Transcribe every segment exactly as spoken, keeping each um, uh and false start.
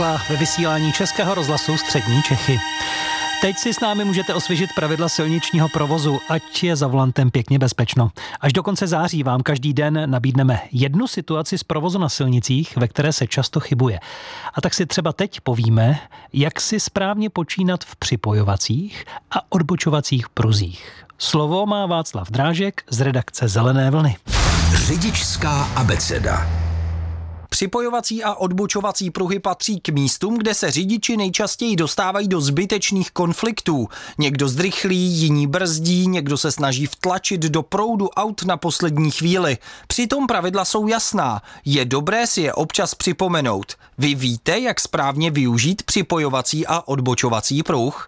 Ve vysílání Českého rozhlasu Střední Čechy. Teď si s námi můžete osvěžit pravidla silničního provozu, ať je za volantem pěkně bezpečno. Až do konce září vám každý den nabídneme jednu situaci z provozu na silnicích, ve které se často chybuje. A tak si třeba teď povíme, jak si správně počínat v připojovacích a odbočovacích pruzích. Slovo má Václav Drážek z redakce Zelené vlny. Řidičská abeceda. Připojovací a odbočovací pruhy patří k místům, kde se řidiči nejčastěji dostávají do zbytečných konfliktů. Někdo zdrychlí, jiní brzdí, někdo se snaží vtlačit do proudu aut na poslední chvíli. Přitom pravidla jsou jasná. Je dobré si je občas připomenout. Vy víte, jak správně využít připojovací a odbočovací pruh?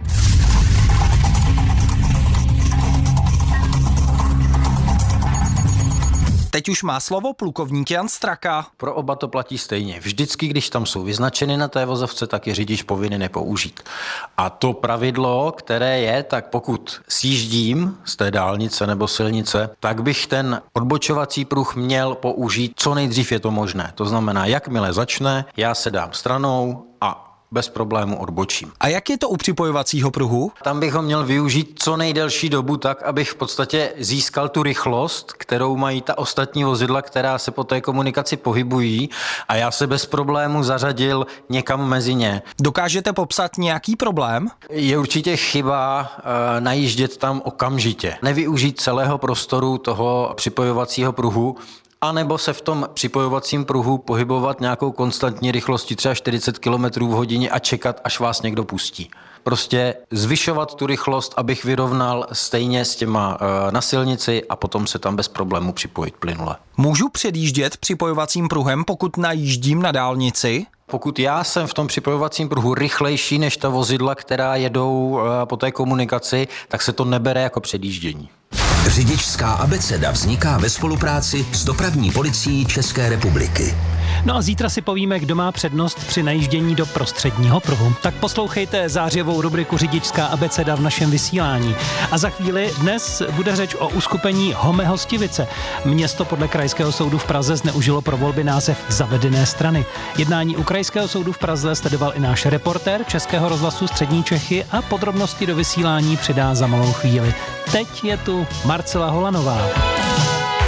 Teď už má slovo plukovník Jan Straka. Pro oba to platí stejně. Vždycky, když tam jsou vyznačeny na té vozovce, tak je řidič povinen nepoužít. A to pravidlo, které je, tak pokud sjíždím z té dálnice nebo silnice, tak bych ten odbočovací pruh měl použít co nejdřív je to možné. To znamená, jakmile začne, já se dám stranou a bez problému odbočím. A jak je to u připojovacího pruhu? Tam bych ho měl využít co nejdelší dobu tak, abych v podstatě získal tu rychlost, kterou mají ta ostatní vozidla, která se po té komunikaci pohybují, a já se bez problému zařadil někam mezi ně. Dokážete popsat nějaký problém? Je určitě chyba e, najíždět tam okamžitě. Nevyužít celého prostoru toho připojovacího pruhu, a nebo se v tom připojovacím pruhu pohybovat nějakou konstantní rychlostí třeba čtyřicet kilometrů v hodině a čekat, až vás někdo pustí. Prostě zvyšovat tu rychlost, abych vyrovnal stejně s těma e, na silnici a potom se tam bez problému připojit plynule. Můžu předjíždět připojovacím pruhem, pokud najíždím na dálnici? Pokud já jsem v tom připojovacím pruhu rychlejší než ta vozidla, která jedou e, po té komunikaci, tak se to nebere jako předjíždění. Řidičská abeceda vzniká ve spolupráci s Dopravní policií České republiky. No a zítra si povíme, kdo má přednost při najíždění do prostředního pruhu. Tak poslouchejte zářivou rubriku Řidičská abeceda v našem vysílání. A za chvíli dnes bude řeč o uskupení Home Hostivice. Město podle Krajského soudu v Praze zneužilo pro volby název zavedené strany. Jednání u Krajského soudu v Praze sledoval i náš reportér Českého rozhlasu Střední Čechy a podrobnosti do vysílání přidá za malou chvíli. Teď je tu Marcela Holanová.